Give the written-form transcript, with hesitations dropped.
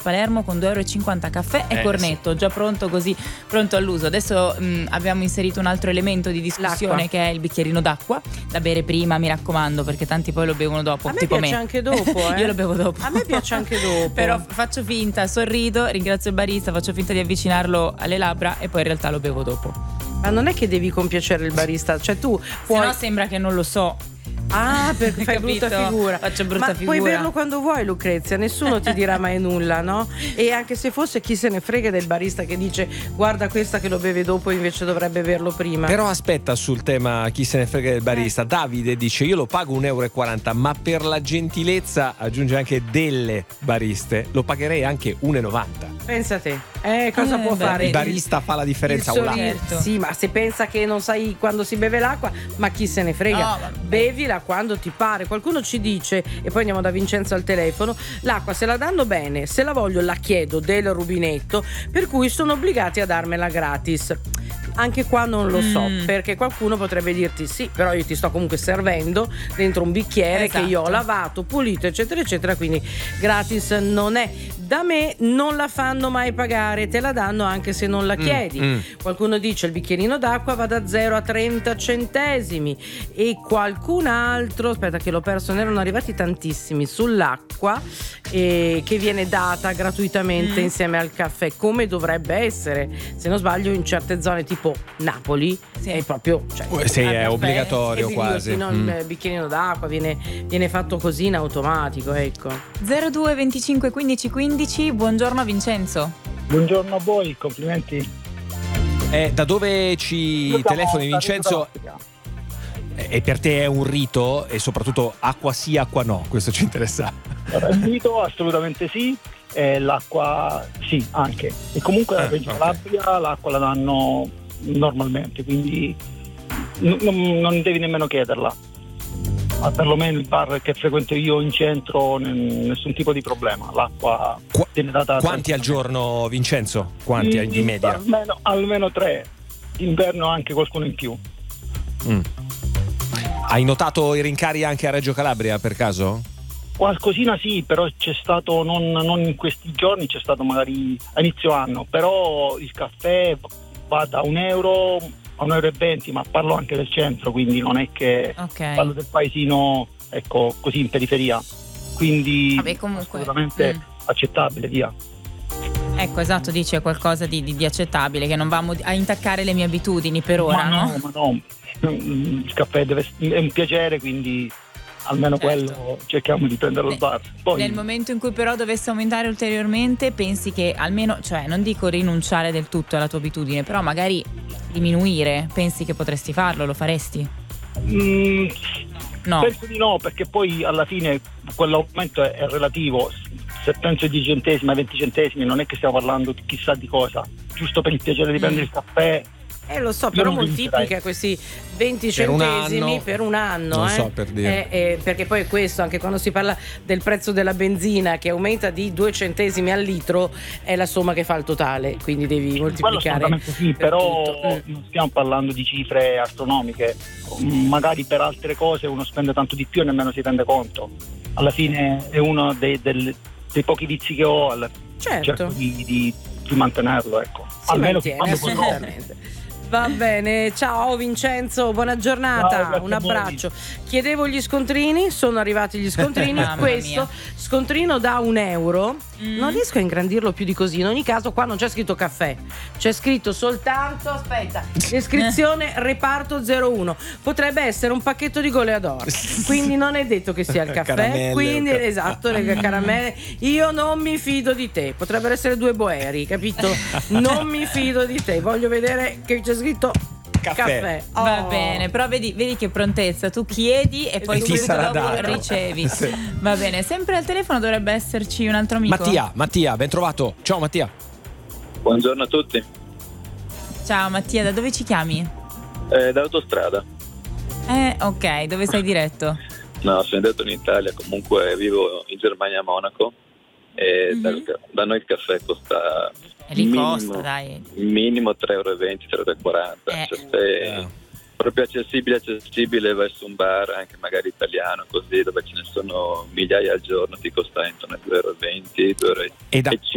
Palermo con 2,50 € caffè e cornetto, già pronto così, pronto all'uso. Adesso abbiamo inserito un altro elemento di discussione, l'acqua, che è il bicchierino d'acqua da bere prima, mi raccomando, perché tanti poi lo bevono dopo. A me tipo piace anche dopo, Io lo bevo dopo. A me piace anche dopo. Però faccio finta, sorrido, ringrazio il barista, faccio finta di avvicinarlo alle labbra e poi in realtà lo bevo dopo. Ma non è che devi compiacere il barista, cioè tu puoi... Se no sembra che non lo so. Ah, perché fai brutta figura. Faccio brutta figura. Puoi berlo quando vuoi, Lucrezia, nessuno ti dirà mai nulla, no? E anche se fosse, chi se ne frega del barista che dice guarda questa che lo beve dopo, invece dovrebbe berlo prima. Però aspetta, sul tema chi se ne frega del barista, Davide dice io lo pago 1,40 €, ma per la gentilezza, aggiunge anche delle bariste, lo pagherei anche 1,90 €. Pensa a te, cosa può fare? Il barista fa la differenza o certo. Sì, ma se pensa che non sai quando si beve l'acqua, ma chi se ne frega? No, bevila quando ti pare. Qualcuno ci dice, e poi andiamo da Vincenzo al telefono, l'acqua se la danno bene, se la voglio la chiedo del rubinetto, per cui sono obbligati a darmela gratis. Anche qua non lo so, perché qualcuno potrebbe dirti sì, però io ti sto comunque servendo dentro un bicchiere, esatto, che io ho lavato, pulito, eccetera eccetera, quindi gratis non è. Da me non la fanno mai pagare, te la danno anche se non la chiedi. Qualcuno dice il bicchierino d'acqua va da 0 a 30 centesimi e qualcun altro, aspetta che l'ho perso, ne erano arrivati tantissimi sull'acqua che viene data gratuitamente insieme al caffè, come dovrebbe essere, se non sbaglio in certe zone tipo Napoli è proprio, sì, è obbligatorio quasi. Il bicchierino d'acqua viene fatto così in automatico, ecco. 02 25 15 15. Buongiorno Vincenzo. Buongiorno a voi, complimenti. Da dove ci telefoni, Vincenzo? E per te è un rito, e soprattutto acqua sì, acqua no, questo ci interessa. Il rito assolutamente sì, e l'acqua sì anche. E comunque la Reggio Calabria l'acqua la danno normalmente, quindi non devi nemmeno chiederla. Ma perlomeno il bar che frequento io in centro nessun tipo di problema, l'acqua viene data. Quanti al giorno, Vincenzo? Quanti di media? Almeno 3, d'inverno anche qualcuno in più. Hai notato i rincari anche a Reggio Calabria per caso? Qualcosina sì, però c'è stato non in questi giorni, c'è stato magari a inizio anno, però il caffè va da €1 a €1,20 €, ma parlo anche del centro, quindi non è che parlo del paesino, ecco, così in periferia, quindi comunque, assolutamente accettabile, via. Ecco, esatto, dice qualcosa di accettabile, che non va a intaccare le mie abitudini per ora, ma no, il caffè è un piacere, quindi almeno quello cerchiamo di prenderlo al bar. Poi, nel momento in cui però dovesse aumentare ulteriormente, pensi che almeno, cioè non dico rinunciare del tutto alla tua abitudine, però magari diminuire, pensi che potresti farlo, lo faresti? No. Penso di no, perché poi alla fine quell'aumento è relativo. Se penso 10 centesimi a 20 centesimi non è che stiamo parlando di chissà di cosa, giusto per il piacere di prendere il caffè. Lo so, però moltiplica questi 20 centesimi per un anno. Non so per dire. Perché poi è questo, anche quando si parla del prezzo della benzina che aumenta di 2 centesimi al litro, è la somma che fa il totale, quindi devi moltiplicare. Assolutamente sì, però non stiamo parlando di cifre astronomiche, magari per altre cose uno spende tanto di più e nemmeno si rende conto. Alla fine è uno dei pochi vizi che ho, cerco di mantenerlo, ecco. Si almeno mantiene, assolutamente. Va bene, ciao Vincenzo, buona giornata, un abbraccio. Chiedevo gli scontrini, sono arrivati gli scontrini. Questo scontrino da €1, non riesco a ingrandirlo più di così. In ogni caso qua non c'è scritto caffè, c'è scritto soltanto, aspetta, descrizione reparto 01. Potrebbe essere un pacchetto di Goleador, quindi non è detto che sia il caffè. Caramelle, quindi esatto, le caramelle. Io non mi fido di te, potrebbero essere 2 boeri, capito? Non mi fido di te, voglio vedere che c'è scritto caffè. Va bene, però vedi che prontezza, tu chiedi e poi subito dopo ricevi. Sì. Va bene, sempre al telefono dovrebbe esserci un altro amico. Mattia, ben trovato. Ciao Mattia. Buongiorno a tutti. Ciao Mattia, da dove ci chiami? Dall'autostrada. Ok, dove sei diretto? No, sono diretto in Italia, comunque vivo in Germania a Monaco e da noi il caffè costa minimo €3,20, €3,40. Cioè, proprio accessibile verso un bar anche magari italiano, così, dove ce ne sono migliaia al giorno, ti costa intorno a €2,20, €2,50.